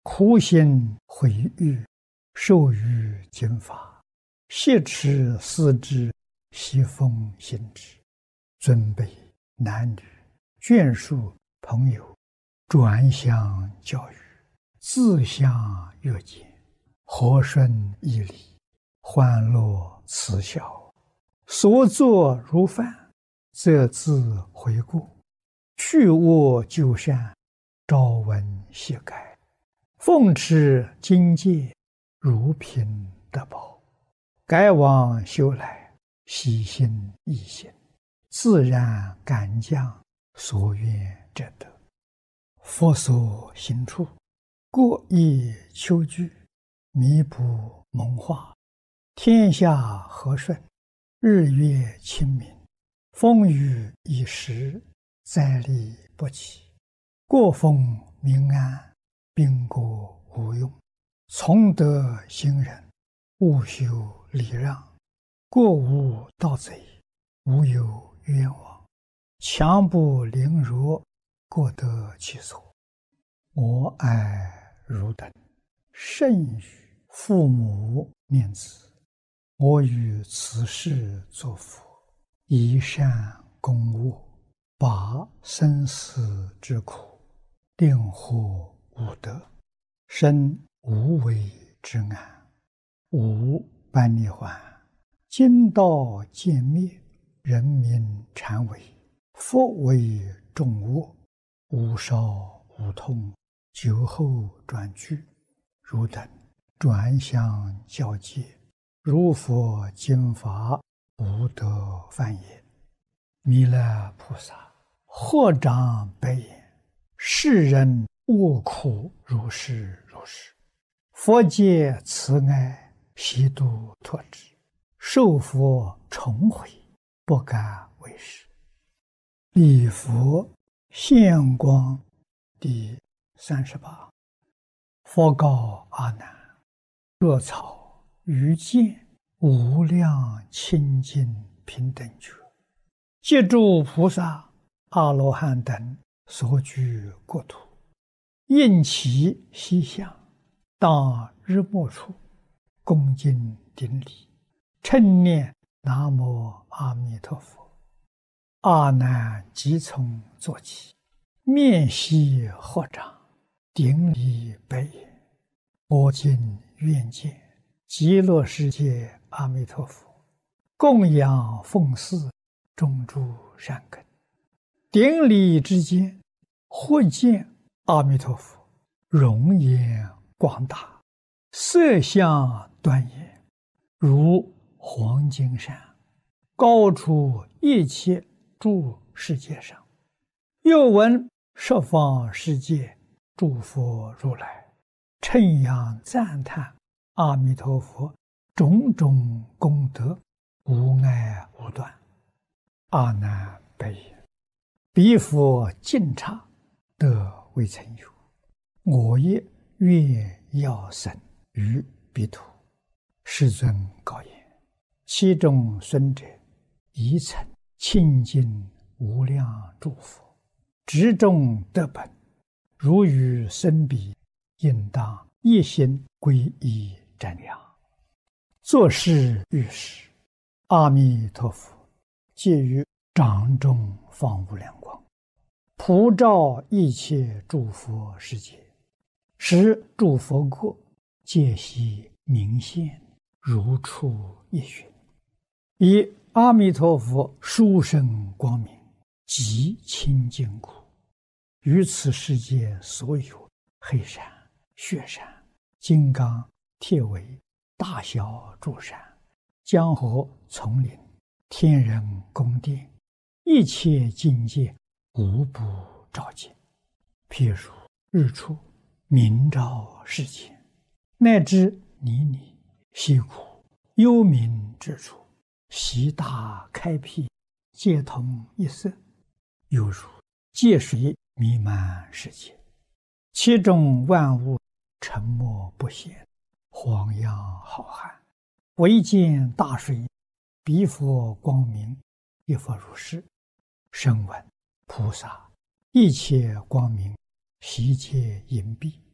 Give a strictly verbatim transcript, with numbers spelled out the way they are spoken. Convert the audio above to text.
苦心毁誉，受于经法，挟持思之，习奉行之。尊卑男女，眷属朋友，转相教育，自相约见，和顺义理，欢乐慈孝，所作如饭，则自回顾，去恶就善，朝闻夕改，奉持经戒，如凭得宝，改往修来，喜心易行，自然感降，所愿者得。佛所行处，过意求具，弥补蒙化，天下和顺，日月清明，风雨已时，灾利不起，过风民安，兵国无用，从德行人，务修礼让，过无盗贼，无有冤枉，强不凌辱，各得其所。我爱汝等，甚与父母念兹。我于此世作佛，以善供恶，拔生死之苦，令获无得，生无为之安。无般涅槃，今道渐灭，人民禅为，佛为众恶，无少无痛，久后转去。汝等转相教戒，如佛经法，无得犯也。弥勒菩萨合掌白言：世人恶苦如是如是，佛界慈爱，悉度脱之，受佛重回，不敢为是。礼佛现光第三十八。佛告阿难：若草于见无量清净平等觉，借诸菩萨、阿罗汉等所居国土，应其西向，当日没处，恭敬顶礼，称念南无阿弥陀佛。阿难即从坐起，面悉合掌，顶礼白言：我今愿见极乐世界阿弥陀佛，供养奉祀，种诸善根。顶礼之间，忽见阿弥陀佛容颜广大，色相端严，如黄金山，高出一切诸世界上。又闻十方世界诸佛如来称扬赞叹阿弥陀佛种种功德，无碍无断。阿难白言：彼佛尽刹，得未曾有，我也愿要生于彼土。世尊告言：其中孙者，宜曾清净无量诸佛，执众得本，如与生彼，应当一心皈依瞻仰。作是遇时，阿弥陀佛借于掌中放无量光，普照一切诸佛世界，使诸佛国皆悉明现，如出一寻。以阿弥陀佛殊胜光明，极清净故，于此世界所有黑山、雪山、金刚、铁围、大小诸山、江河丛林、天人宫殿，一切境界无不照见。譬如日出明照世间，乃至泥泞溪谷幽冥之处，悉大开辟，皆同一色，犹如界水弥漫世界，其中万物沉默不显，晃漾浩瀚，唯见大水，彼佛光明，亦复如是。声闻菩萨一切光明，悉皆隐蔽，